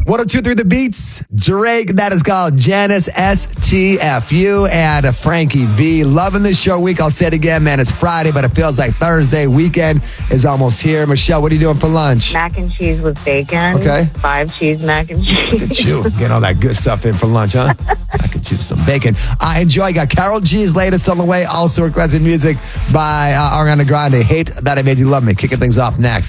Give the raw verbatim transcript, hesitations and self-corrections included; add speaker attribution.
Speaker 1: one oh two point three The Beats. Drake, that is called Janice S T F U, and Frankie V. Loving this show week. I'll say it again, man. It's Friday, but it feels like Thursday. Weekend is almost here. Michelle, what are you doing for lunch?
Speaker 2: Mac and cheese with bacon.
Speaker 1: Okay.
Speaker 2: Five cheese mac and cheese.
Speaker 1: Look at you. Getting all that good stuff in for lunch, huh? I could choose some bacon. I enjoy. Got Carol G's latest on the way. Also requested music by uh, Ariana Grande. Hate That I Made You Love Me. Kicking things off next.